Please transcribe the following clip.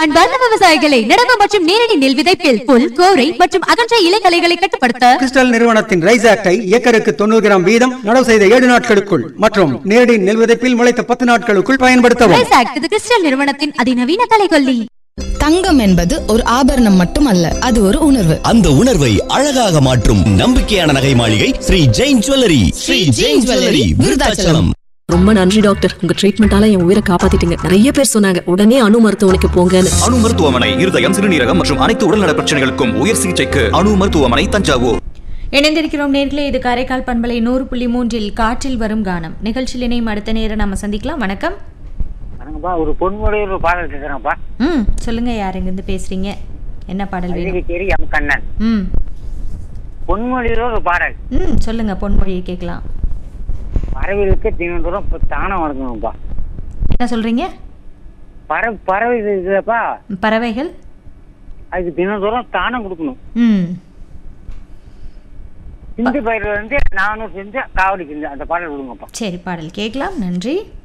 அன்பார்ந்த விவசாயிகளை, நடவு மற்றும் நேரடி நெல் விதைப்பில் புல், கோரை மற்றும் அகன்ற இலைகளைகளை கட்டுப்படுத்த கிறிஸ்டல் நிறுவனத்தின் ரைஸ் ஆக்டை ஏக்கருக்கு 90 கிராம் வீதம் நடவு செய்த 7 நாட்களுக்குள் மற்றும் நேரடி நெல் விதைப்பில் முளைத்த 10 நாட்களுக்குள் பயன்படுத்தவும். ரைஸ் ஆக்ட் இது கிறிஸ்டல் நிறுவனத்தின் அதிநவீன கலைகொல்லி. தங்கம் என்பது ஒரு ஆபரணம் மட்டுமல்ல, அது ஒரு உணர்வு. அந்த உணர்வை அழகாக மாற்றும் நம்பிக்கையான நகை மாளிகை ஸ்ரீ ஜெயின் ஜுவல்லரி. ஸ்ரீ ஜெயின் ஜுவல்லரி, விருதாச்சலம். ரொம்ப நன்றி டாக்டர், உங்க ட்ரீட்மெண்டால என் உயிரை காப்பாத்திட்டீங்க. நிறைய பேர் சொன்னாங்க உடனே அணு மருத்துவமனைக்கு போங்கன்னு. அணு மருத்துவமனை இருதயம், சிறுநீரகம் மற்றும் அனைத்து உடல்நல பிரச்சனைகளுக்கும் உயர் சிகிச்சைக்கு அணு மருத்துவமனை, தஞ்சாவூர். இணைந்திருக்கிறோம் நேர்களே. இது காரைக்கால் பண்பலை 100.3 காற்றில் வரும் கானம் நிகழ்ச்சியில் இணையும் அடுத்த நேரம் நம்ம சந்திக்கலாம். வணக்கம். வணக்கம்ப்பா. ஒரு பொன்மொழி ஒரு பாடல் கேட்குறேன்ப்பா. சொல்லுங்க, யார் எங்கிருந்து பேசுறீங்க? என்ன பாடல் வேணும்? எம் கண்ணன். பொன்மொழியில் ஒரு பாடல். சொல்லுங்க, பொன்மொழியை கேட்கலாம். பறவைகளுக்கு தினந்தோறும் தானம் வளர்க்கணும்ப்பா. என்ன சொல்றீங்க? பறவை இதுப்பா, பறவைகள் அதுக்கு தினந்தோறும் தானம் கொடுக்கணும். சிந்து பயிரில் வந்து நானும் செஞ்சு காவடி செஞ்சு அந்த பாடல் கொடுங்கப்பா. சரி, பாடல் கேட்கலாம். நன்றி.